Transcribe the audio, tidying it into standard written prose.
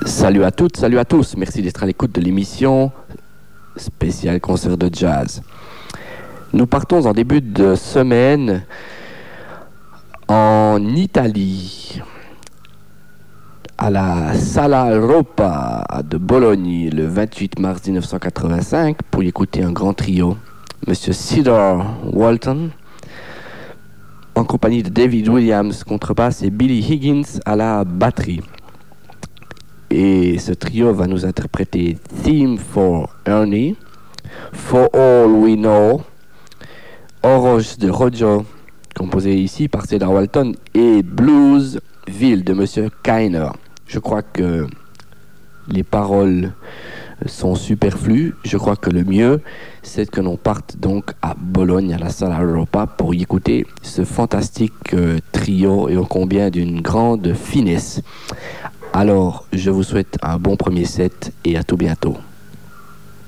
Salut à toutes, salut à tous. Merci d'être à l'écoute de l'émission spéciale concert de jazz. Nous partons en début de semaine en Italie, à la Sala Europa de Bologne, le 28 mars 1985, pour y écouter un grand trio. Monsieur Cedar Walton, en compagnie de David Williams, contrebasse, et Billy Higgins à la batterie. Et ce trio va nous interpréter Theme for Ernie, For All We Know, Horloge de Roger, composé ici par Cedar Walton, et Blues Ville de Monsieur Kainer. Je crois que les paroles sont superflues. Je crois que le mieux, c'est que l'on parte donc à Bologne, à la Sala Europa, pour y écouter ce fantastique trio et ô combien d'une grande finesse. Alors, je vous souhaite un bon premier set et à tout bientôt.